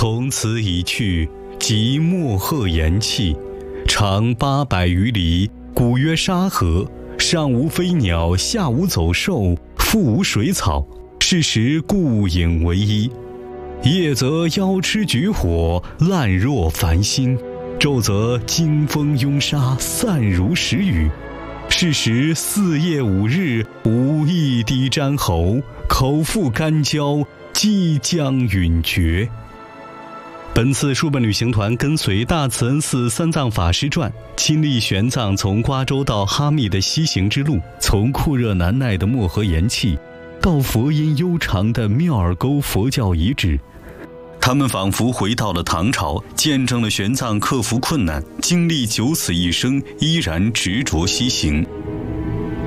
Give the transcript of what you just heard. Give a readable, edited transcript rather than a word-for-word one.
从此已去，即莫贺言弃。长800余里，古曰沙河，上无飞鸟，下无走兽，腹无水草，是时故影为衣。夜则妖痴举火，烂若繁星；昼则惊风拥沙，散如时雨。是时4夜5日，无一滴沾喉，口腹干焦，即将陨绝。本次书本旅行团跟随大慈恩寺三藏法师传，亲历玄奘从瓜州到哈密的西行之路，从酷热难耐的漠河盐气，到佛音悠长的妙尔沟佛教遗址。他们仿佛回到了唐朝，见证了玄奘克服困难，经历九死一生，依然执着西行。